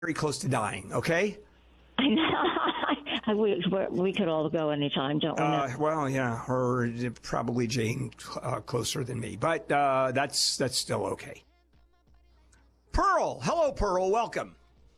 very close to dying, okay? I know. we could all go anytime, don't we? Well, yeah, or probably Jane closer than me, but that's still okay. Pearl, hello, Pearl, welcome.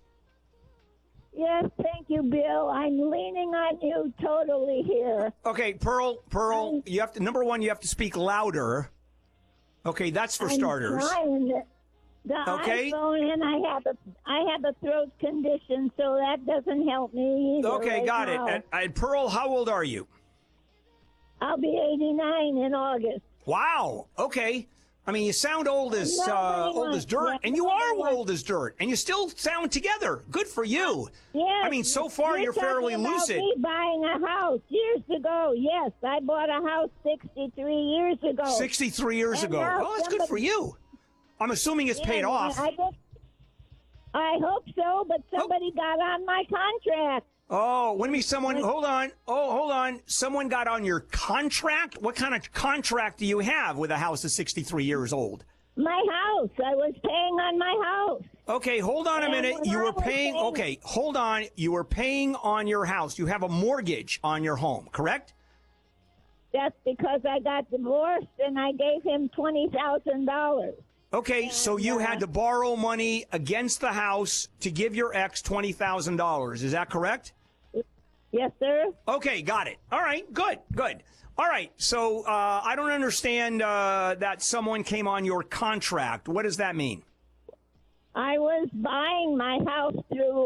Yes, thank you, Bill. I'm leaning on you totally here. Okay, Pearl, you have to, number one, you have to speak louder. Okay, that's for starters. The okay. iPhone, and I have a throat condition, so that doesn't help me either. Okay, right got now. it. And Pearl, how old are you? I'll be 89 in August. Wow. Okay. I mean, you sound old as dirt, and you are old as dirt, and you still sound together. Good for you. Yes. I mean, so far you're fairly lucid. Me buying a house years ago. Yes, I bought a house 63 years ago. 63 years ago. Well, that's good for you. I'm assuming it's paid off. I hope so, but somebody got on my contract. Oh, when me someone, hold on. Oh, hold on. Someone got on your contract? What kind of contract do you have with a house that's 63 years old? My house. I was paying on my house. Okay, hold on a minute. You were paying, okay, hold on. You were paying on your house. You have a mortgage on your home, correct? That's because I got divorced and I gave him $20,000. Okay, so you had to borrow money against the house to give your ex $20,000. Is that correct? Yes, sir. Okay, got it. All right, good. All right, so I don't understand that someone came on your contract. What does that mean? I was buying my house through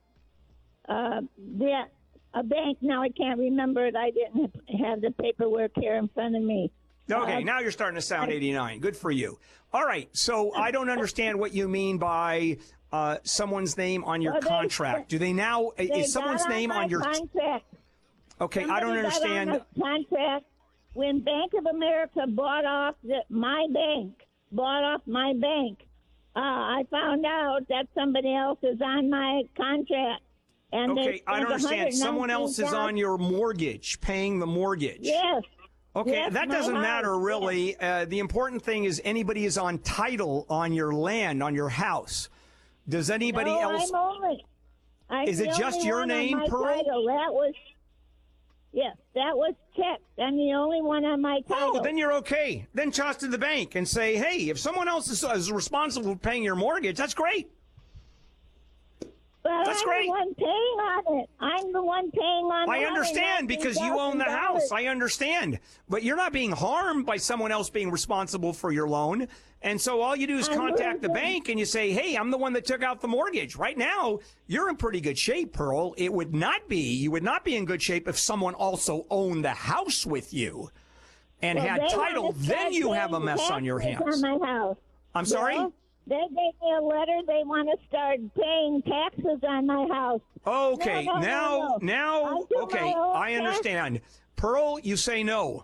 a bank. Now I can't remember it. I didn't have the paperwork here in front of me. Okay, now you're starting to sound 89. Good for you. All right, so I don't understand what you mean by someoe's name on your contract. Do they now, is someone's name on your contract? Okay, I don't understand. Got on the contract when Bank of America bought off my bank. I found out that somebody else is on my contract. And okay, I don't understand. Someone else is on your mortgage, paying the mortgage. Yes. Okay, yes, that doesn't matter, really. Yes. The important thing is anybody is on title on your land, on your house. Does anybody else? Is it just your name, Pearl? Title. That was checked. I'm the only one on my title. Oh, then you're okay. Then toss to the bank and say, hey, if someone else is responsible for paying your mortgage, that's great. But that's great. I'm the one paying on it. I'm the one paying on it. I understand because you own the house. I understand. But you're not being harmed by someone else being responsible for your loan. And so all you do is contact the bank and you say, hey, I'm the one that took out the mortgage. Right now, you're in pretty good shape, Pearl. You would not be in good shape if someone also owned the house with you and had title. Then you have a mess on your hands. On my house. I'm sorry? They gave me a letter. They want to start paying taxes on my house. Okay, now, okay, I understand. Taxes. Pearl, you say no.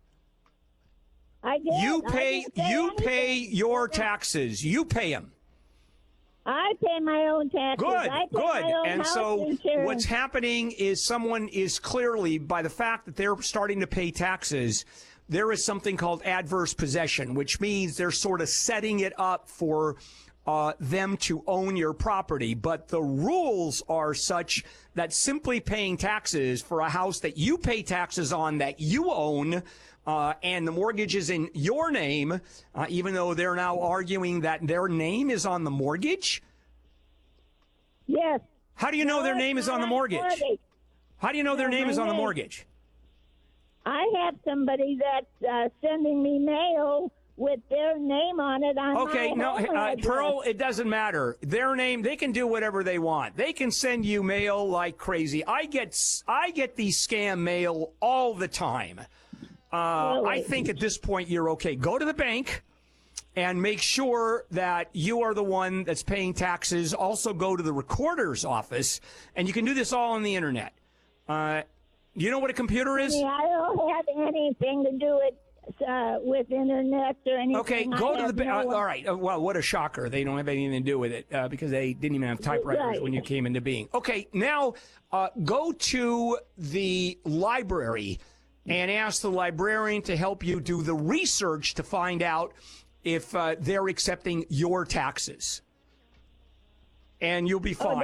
I did. You pay your taxes. You pay them. I pay my own taxes. Good. My own And so insurance. what's happening is someone is clearly, by the fact that they're starting to pay taxes, there is something called adverse possession, which means they're sort of setting it up for them to own your property. But the rules are such that simply paying taxes for a house that you pay taxes on that you own, and the mortgage is in your name, even though they're now arguing that their name is on the mortgage. Yes. How do you know their name is on the mortgage? How do you know their name is on the mortgage? I have somebody that's sending me mail with their name on it. Pearl, it doesn't matter. Their name, they can do whatever they want. They can send you mail like crazy. I get these scam mail all the time. Really? I think at this point you're okay. Go to the bank and make sure that you are the one that's paying taxes. Also go to the recorder's office, and you can do this all on the internet. You know what a computer is? I don't have anything to do with internet or anything. Okay, go to the bank. All right. Well, what a shocker. They don't have anything to do with it because they didn't even have typewriters when you came into being. Okay, now go to the library and ask the librarian to help you do the research to find out if they're accepting your taxes. and you'll be fine.